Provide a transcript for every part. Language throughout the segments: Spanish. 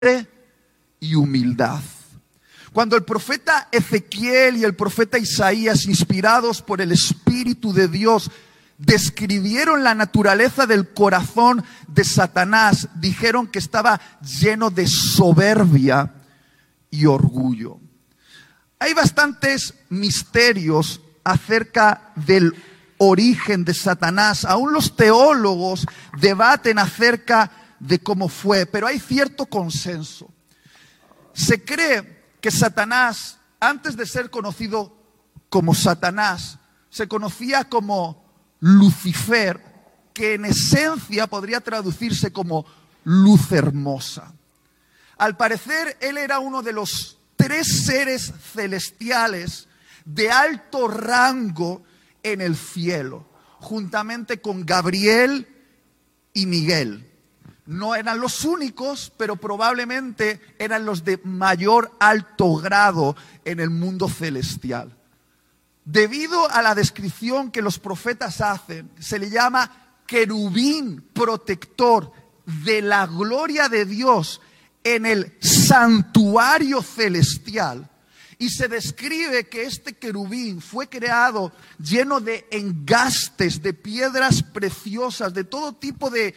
y humildad. Cuando el profeta Ezequiel y el profeta Isaías, inspirados por el Espíritu de Dios, describieron la naturaleza del corazón de Satanás, dijeron que estaba lleno de soberbia y orgullo. Hay bastantes misterios acerca del origen de Satanás. Aún los teólogos debaten acerca de cómo fue, pero hay cierto consenso. Se cree que Satanás, antes de ser conocido como Satanás, se conocía como Lucifer, que en esencia podría traducirse como luz hermosa. Al parecer, él era uno de los 3 seres celestiales de alto rango en el cielo, juntamente con Gabriel y Miguel. No eran los únicos, pero probablemente eran los de mayor alto grado en el mundo celestial. Debido a la descripción que los profetas hacen, se le llama querubín protector de la gloria de Dios en el santuario celestial. Y se describe que este querubín fue creado lleno de engastes, de piedras preciosas, de todo tipo de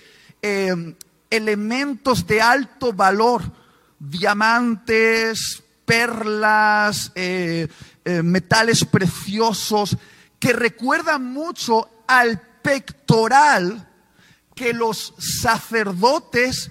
elementos de alto valor, diamantes, perlas, metales preciosos, que recuerdan mucho al pectoral que los sacerdotes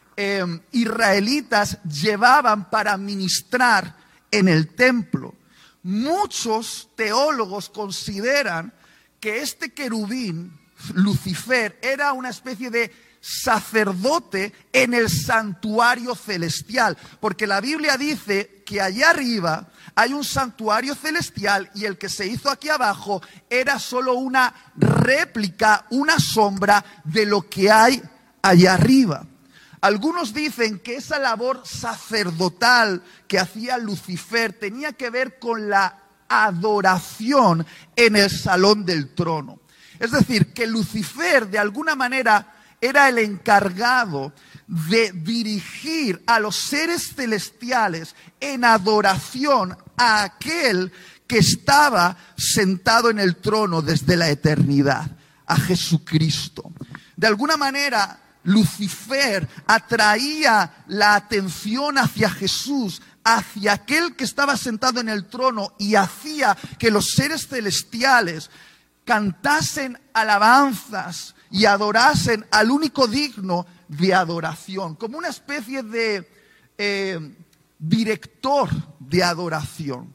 israelitas llevaban para ministrar en el templo. Muchos teólogos consideran que este querubín, Lucifer, era una especie de sacerdote en el santuario celestial, porque la Biblia dice que allá arriba hay un santuario celestial y el que se hizo aquí abajo era solo una réplica, una sombra de lo que hay allá arriba. Algunos dicen que esa labor sacerdotal que hacía Lucifer tenía que ver con la adoración en el salón del trono. Es decir, que Lucifer de alguna manera era el encargado de dirigir a los seres celestiales en adoración a aquel que estaba sentado en el trono desde la eternidad, a Jesucristo. De alguna manera, Lucifer atraía la atención hacia Jesús, hacia aquel que estaba sentado en el trono, y hacía que los seres celestiales cantasen alabanzas y adorasen al único digno de adoración, como una especie de director de adoración.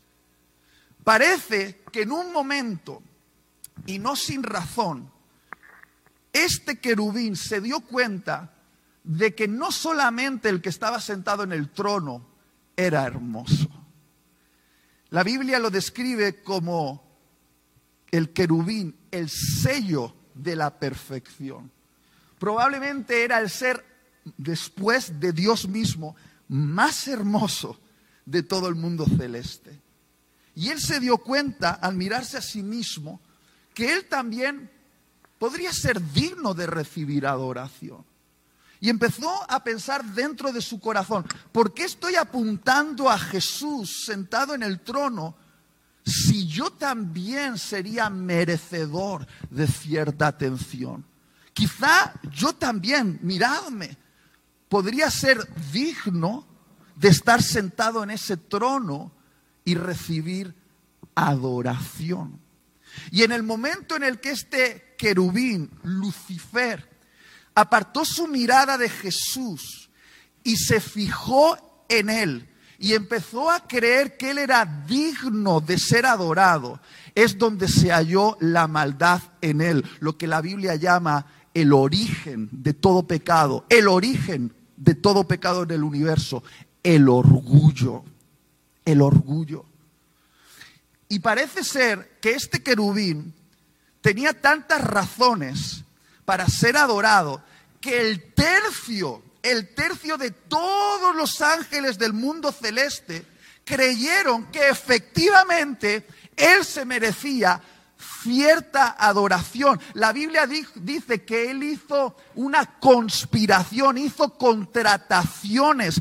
Parece que en un momento, y no sin razón, este querubín se dio cuenta de que no solamente el que estaba sentado en el trono era hermoso. La Biblia lo describe como el querubín, el sello de la perfección. Probablemente era el ser, después de Dios mismo, más hermoso de todo el mundo celeste. Y él se dio cuenta, al mirarse a sí mismo, que él también podría ser digno de recibir adoración. Y empezó a pensar dentro de su corazón, ¿por qué estoy apuntando a Jesús sentado en el trono si yo también sería merecedor de cierta atención? Quizá yo también, miradme, podría ser digno de estar sentado en ese trono y recibir adoración. Y en el momento en el que este querubín, Lucifer, apartó su mirada de Jesús y se fijó en él y empezó a creer que él era digno de ser adorado, es donde se halló la maldad en él, lo que la Biblia llama el origen de todo pecado, el origen de todo pecado en el universo, el orgullo, el orgullo. Y parece ser que este querubín tenía tantas razones para ser adorado que el tercio de todos los ángeles del mundo celeste creyeron que efectivamente él se merecía cierta adoración. La Biblia dice que él hizo una conspiración, hizo contrataciones